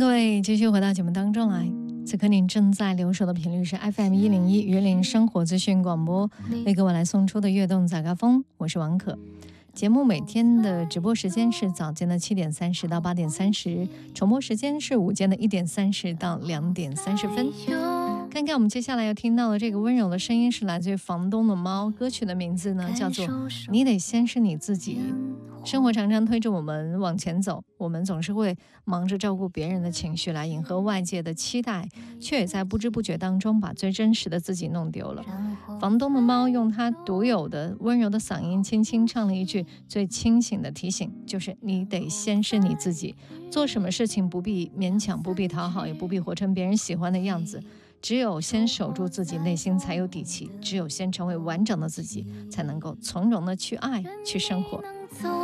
各位继续回到节目当中来，此刻您正在留守的频率是 FM101 榆林生活资讯广播，为各位来送出的悦动早高峰，我是王可。节目每天的直播时间是早间的7点30到8点30，重播时间是午间的1点30到2点30分。看看我们接下来要听到的这个温柔的声音是来自于房东的猫，歌曲的名字呢叫做你得先是你自己。生活常常推着我们往前走，我们总是会忙着照顾别人的情绪来迎合外界的期待，却也在不知不觉当中把最真实的自己弄丢了。房东的猫用它独有的温柔的嗓音轻轻唱了一句最清醒的提醒，就是你得先是你自己，做什么事情不必勉强，不必讨好，也不必活成别人喜欢的样子，只有先守住自己内心才有底气，只有先成为完整的自己，才能够从容的去爱，去生活。